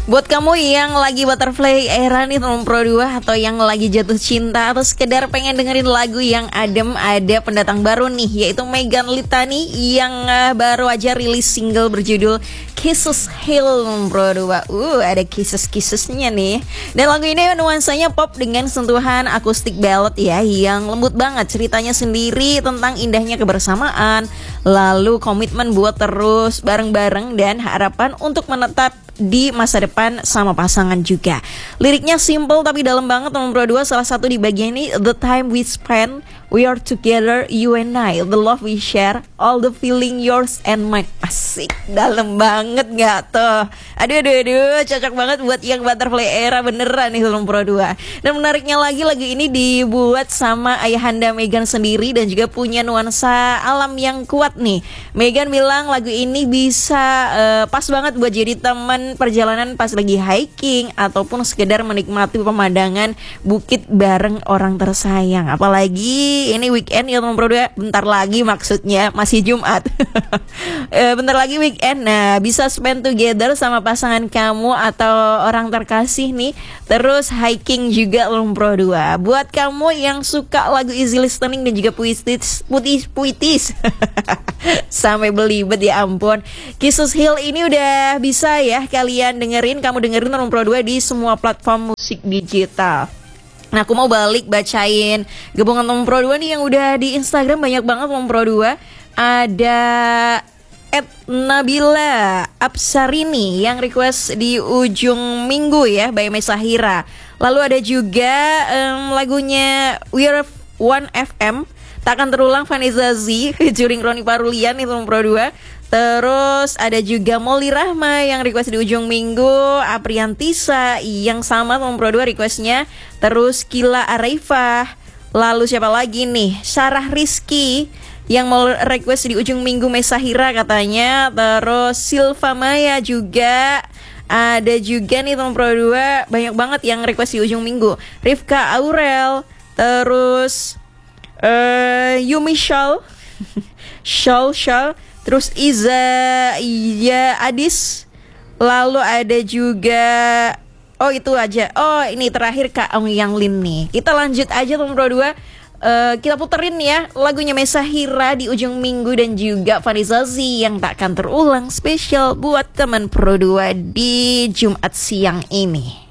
Buat kamu yang lagi butterfly era nih teman Pro 2, atau yang lagi jatuh cinta, atau sekedar pengen dengerin lagu yang adem, ada pendatang baru nih, yaitu Megan Litani yang baru aja rilis single berjudul Kisses Hill Pro 2. Ada kisses-kissesnya nih. Dan lagu ini nuansanya pop dengan sentuhan akustik ballad ya, yang lembut banget. Ceritanya sendiri tentang indahnya kebersamaan, lalu komitmen buat terus bareng-bareng, dan harapan untuk menetap di masa depan sama pasangan juga. Liriknya simple tapi dalam banget teman Pro 2. Salah satu di bagian ini, the time we spend, we are together, you and I, the love we share, all the feeling yours and mine. Asik, dalam banget gak tuh? Aduh, cocok banget buat yang butterfly era beneran nih teman Pro 2. Dan menariknya lagi, lagu ini dibuat sama ayahanda Megan sendiri dan juga punya nuansa alam yang kuat nih. Megan bilang lagu ini bisa pas banget buat jadi teman perjalanan pas lagi hiking ataupun sekedar menikmati pemandangan bukit bareng orang tersayang. Apalagi ini weekend ya teman Pro 2, bentar lagi, maksudnya masih Jumat. Bentar lagi weekend. Nah, bisa spend together sama pasangan kamu atau orang terkasih nih. Terus hiking juga teman Pro 2. Buat kamu yang suka lagu easy listening dan juga puitis sampai belibet, ya ampun. Kisses Hill ini udah bisa ya kalian dengerin, kamu dengerin teman Pro 2 di semua platform musik digital. Nah, aku mau balik bacain gabungan teman Pro 2 nih yang udah di Instagram. Banyak banget teman Pro 2. Ada Nabila Absarini yang request di ujung minggu ya, by Mesahira. Lalu ada juga lagunya We Are One FM, Takkan Terulang, Vanessa Z featuring Roni Parulian nih teman Pro 2. Terus ada juga Molly Rahma yang request di ujung minggu, Apriantisa yang sama teman Pro 2 requestnya. Terus Kila Arifah. Lalu siapa lagi nih? Sarah Rizky yang mau request di ujung minggu, Mesahira katanya. Terus Silva Maya juga. Ada juga nih teman Pro 2, banyak banget yang request di ujung minggu. Rifka Aurel. Terus Yumi Shal. Terus Iza Adis. Lalu ada juga, oh itu aja. Oh ini terakhir Kak Ong Yang Lin nih. Kita lanjut aja teman Pro 2. Kita puterin ya lagunya Mesahira di ujung minggu dan juga Vanessa Z yang takkan terulang, spesial buat teman Pro 2 di Jumat siang ini.